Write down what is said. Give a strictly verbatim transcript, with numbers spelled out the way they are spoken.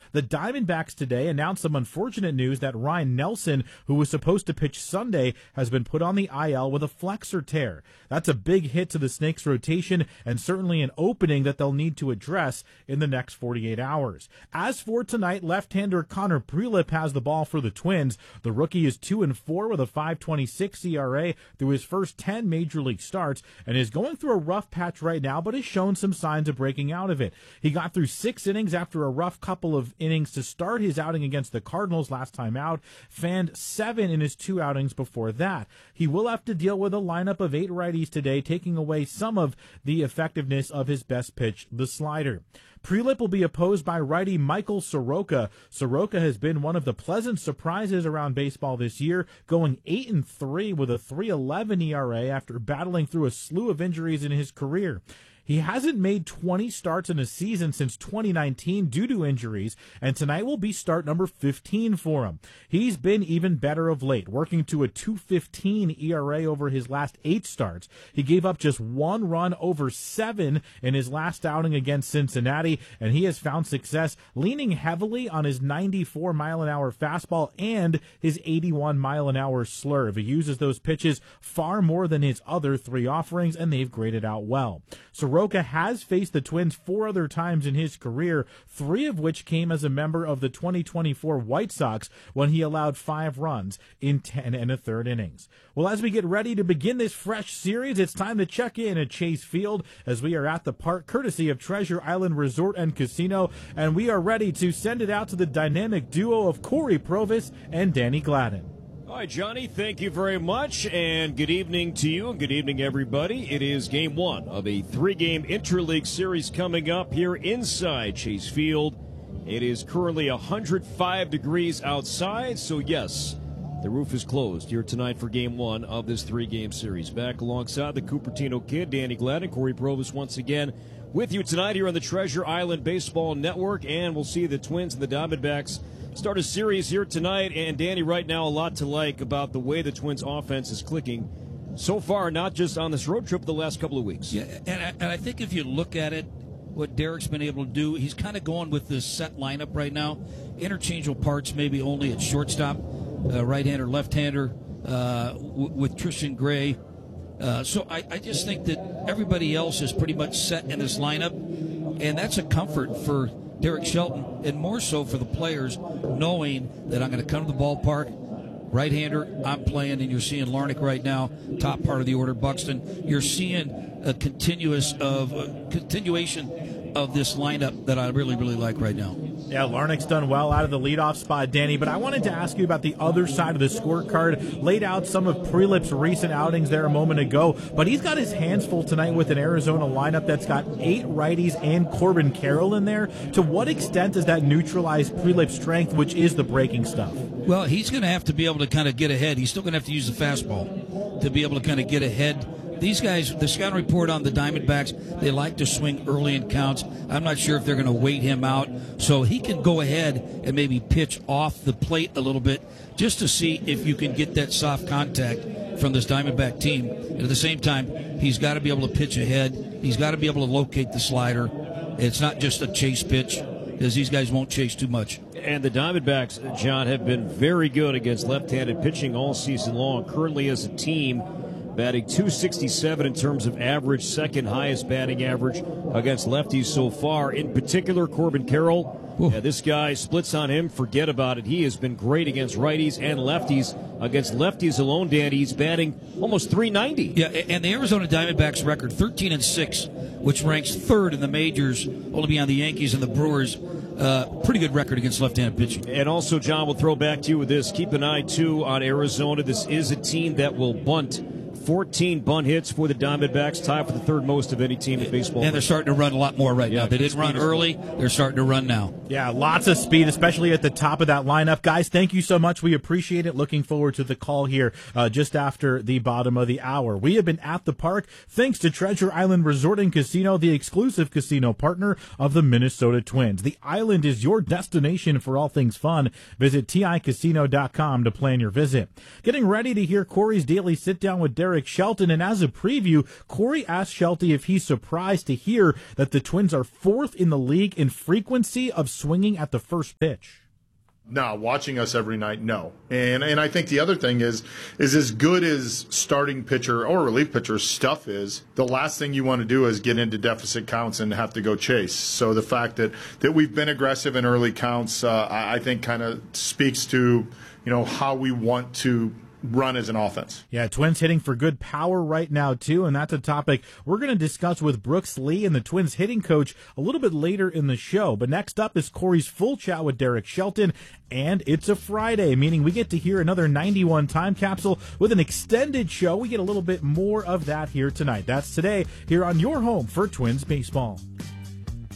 The Diamondbacks today announced some unfortunate news that Ryan Nelson, who was supposed to pitch Sunday, has been put on the I L with a flexor tear. That's a big hit to the Snakes' rotation and certainly an opening that they'll need to address in the next forty-eight hours. As for tonight, left-hander Connor Prielipp has the ball for the Twins. The rookie is two and four with a five twenty-six E R A through his first ten major league starts and is going through a rough patch right now, but has shown some signs of breaking out of it. He got through six innings after a rough couple of innings to start his outing against the Cardinals last time out, fanned seven in his two outings before that. He will have to deal with a lineup of eight righties today, taking away some of the effectiveness of his best pitch, the slider. Prielipp will be opposed by righty Michael Soroka. Soroka has been one of the pleasant surprises around baseball this year, going eight and three with a three eleven E R A after battling through a slew of injuries in his career. He hasn't made twenty starts in a season since twenty nineteen due to injuries, and tonight will be start number fifteen for him. He's been even better of late, working to a two fifteen E R A over his last eight starts. He gave up just one run over seven in his last outing against Cincinnati, and he has found success leaning heavily on his ninety-four mile an hour fastball and his eighty-one mile an hour slurve. He uses those pitches far more than his other three offerings, and they've graded out well. So Soroka has faced the Twins four other times in his career, three of which came as a member of the twenty twenty-four White Sox when he allowed five runs in ten and a third innings. Well, as we get ready to begin this fresh series, it's time to check in at Chase Field as we are at the park, courtesy of Treasure Island Resort and Casino, and we are ready to send it out to the dynamic duo of Corey Provus and Danny Gladden. Hi, Johnny. Thank you very much, and good evening to you, and good evening, everybody. It is game one of a three-game interleague series coming up here inside Chase Field. It is currently one hundred five degrees outside, so yes, the roof is closed here tonight for game one of this three-game series. Back alongside the Cupertino Kid, Danny Gladden, Corey Provus once again with you tonight here on the Treasure Island Baseball Network, and we'll see the Twins and the Diamondbacks start a series here tonight. And Danny, right now, a lot to like about the way the Twins offense is clicking so far, not just on this road trip, but the last couple of weeks. Yeah, and I, and I think if you look at it, what Derek's been able to do, he's kind of going with this set lineup right now. Interchangeable parts maybe only at shortstop, uh, right-hander, left-hander, uh, w- with Tristan Gray. Uh, so I, I just think that everybody else is pretty much set in this lineup, and that's a comfort for Derek Shelton, and more so for the players, knowing that I'm going to come to the ballpark, right-hander, I'm playing, and you're seeing Larnach right now, top part of the order, Buxton. You're seeing a continuous of a continuation of this lineup that I really, really like right now. Yeah, Larnach's done well out of the leadoff spot, Danny, but I wanted to ask you about the other side of the scorecard. Laid out some of Prielipp's recent outings there a moment ago, but he's got his hands full tonight with an Arizona lineup that's got eight righties and Corbin Carroll in there. To what extent does that neutralize Prielipp's strength, which is the breaking stuff? Well, he's going to have to be able to kind of get ahead. He's still going to have to use the fastball to be able to kind of get ahead. These guys, the scouting report on the Diamondbacks, they like to swing early in counts. I'm not sure if they're going to wait him out. So he can go ahead and maybe pitch off the plate a little bit just to see if you can get that soft contact from this Diamondback team. And at the same time, he's got to be able to pitch ahead. He's got to be able to locate the slider. It's not just a chase pitch, because these guys won't chase too much. And the Diamondbacks, John, have been very good against left-handed pitching all season long. Currently as a team, batting two sixty-seven in terms of average, second highest batting average against lefties so far. In particular, Corbin Carroll. Yeah, this guy splits on him. Forget about it. He has been great against righties and lefties. Against lefties alone, Danny, he's batting almost three ninety. Yeah, and the Arizona Diamondbacks record thirteen and six, which ranks third in the majors, only behind the Yankees and the Brewers. Uh, pretty good record against left-handed pitching. And also, John, we'll throw back to you with this. Keep an eye, too, on Arizona. This is a team that will bunt. fourteen bunt hits for the Diamondbacks, tied for the third most of any team in baseball. And they're starting to run a lot more right yeah, now. They didn't run early. They're starting to run now. Yeah, lots of speed, especially at the top of that lineup. Guys, thank you so much. We appreciate it. Looking forward to the call here uh, just after the bottom of the hour. We have been at the park thanks to Treasure Island Resort and Casino, the exclusive casino partner of the Minnesota Twins. The island is your destination for all things fun. Visit T I casino dot com to plan your visit. Getting ready to hear Corey's daily sit-down with Derek Derek Shelton. And as a preview, Corey asked Shelty if he's surprised to hear that the Twins are fourth in the league in frequency of swinging at the first pitch. No, watching us every night, no. And and I think the other thing is, is as good as starting pitcher or relief pitcher stuff is, the last thing you want to do is get into deficit counts and have to go chase. So the fact that, that we've been aggressive in early counts, uh, I, I think kind of speaks to, you know, how we want to run as an offense. Yeah, Twins hitting for good power right now, too, and that's a topic we're going to discuss with Brooks Lee and the Twins hitting coach a little bit later in the show. But next up is Corey's full chat with Derek Shelton, and it's a Friday, meaning we get to hear another ninety-one time capsule with an extended show. We get a little bit more of that here tonight. That's today here on your home for Twins baseball.